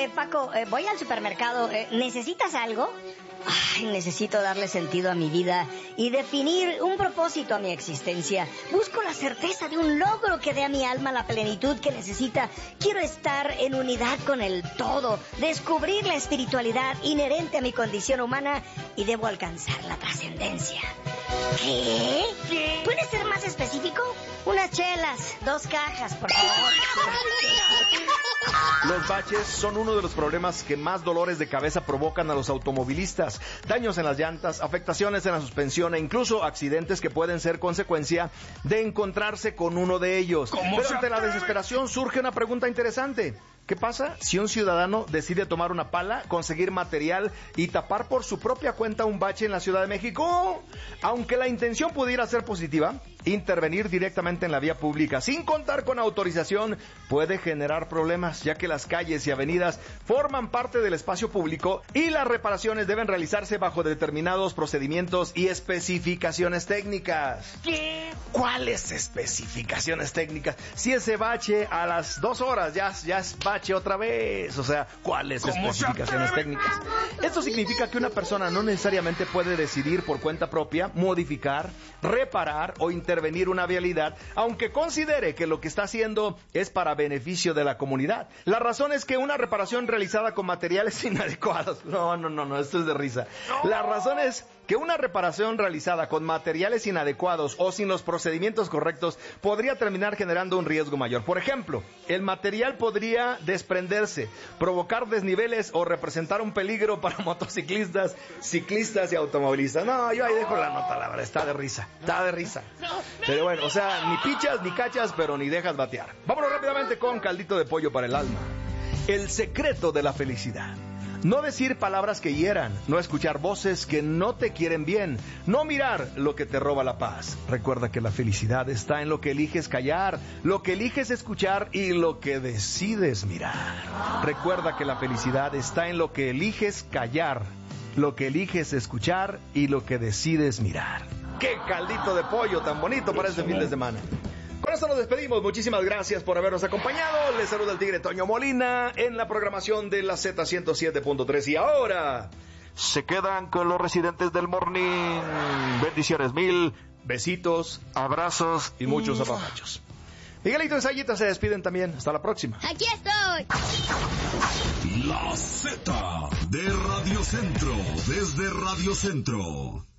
Paco, voy al supermercado. ¿Necesitas algo? Ay, necesito darle sentido a mi vida y definir un propósito a mi existencia. Busco la certeza de un logro que dé a mi alma la plenitud que necesita. Quiero estar en unidad con el todo, descubrir la espiritualidad inherente a mi condición humana y debo alcanzar la trascendencia. ¿Qué? ¿Puedes ser más específico? Unas chelas, 2 cajas, por favor. Los baches son uno de los problemas que más dolores de cabeza provocan a los automovilistas. Daños en las llantas, afectaciones en la suspensión e incluso accidentes que pueden ser consecuencia de encontrarse con uno de ellos. Pero ante la desesperación surge una pregunta interesante. ¿Qué pasa si un ciudadano decide tomar una pala, conseguir material y tapar por su propia cuenta un bache en la Ciudad de México? Aunque la intención pudiera ser positiva, intervenir directamente en la vía pública sin contar con autorización puede generar problemas, ya que las calles y avenidas forman parte del espacio público y las reparaciones deben realizarse bajo determinados procedimientos y especificaciones técnicas. ¿Qué? ¿Cuáles especificaciones técnicas? Si ese bache a las 2 horas ya es bache otra vez, o sea, ¿cuáles especificaciones técnicas? Esto significa que una persona no necesariamente puede decidir por cuenta propia modificar, reparar o intervenir una vialidad, aunque considere que lo que está haciendo es para beneficio de la comunidad. La razón es que una reparación realizada con materiales inadecuados, no, esto es de risa. La razón es que una reparación realizada con materiales inadecuados o sin los procedimientos correctos podría terminar generando un riesgo mayor. Por ejemplo, el material podría desprenderse, provocar desniveles o representar un peligro para motociclistas, ciclistas y automovilistas. No, yo ahí dejo la nota, la verdad, está de risa. Pero bueno, o sea, ni pichas ni cachas, pero ni dejas batear. Vámonos rápidamente con caldito de pollo para el alma. El secreto de la felicidad. No decir palabras que hieran, no escuchar voces que no te quieren bien, no mirar lo que te roba la paz. Recuerda que la felicidad está en lo que eliges callar, lo que eliges escuchar y lo que decides mirar. Recuerda que la felicidad está en lo que eliges callar, lo que eliges escuchar y lo que decides mirar. ¡Qué caldito de pollo tan bonito para este fin de semana! Con esto nos despedimos. Muchísimas gracias por habernos acompañado. Les saluda el Tigre Toño Molina en la programación de la Z107.3. Y ahora se quedan con los residentes del Morning. Bendiciones mil, besitos, abrazos y muchos apapachos. Miguelito y Sayita se despiden también. Hasta la próxima. Aquí estoy. La Z de Radio Centro, desde Radio Centro.